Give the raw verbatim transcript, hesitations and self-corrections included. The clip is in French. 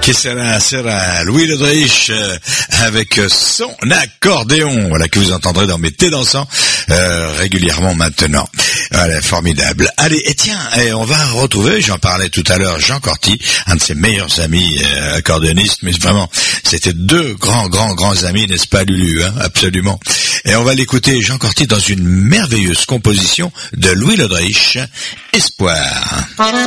Qui sera, sera Louis Ledrich euh, avec son accordéon, voilà, que vous entendrez dans mes thés dansants euh, régulièrement maintenant. Voilà, formidable. Allez, et tiens, et on va retrouver, j'en parlais tout à l'heure, Jean Corty, un de ses meilleurs amis euh, accordéonistes, mais vraiment, c'était deux grands, grands, grands amis, n'est-ce pas, Lulu, hein, absolument. Et on va l'écouter, Jean Corty, dans une merveilleuse composition de Louis Ledrich, Espoir.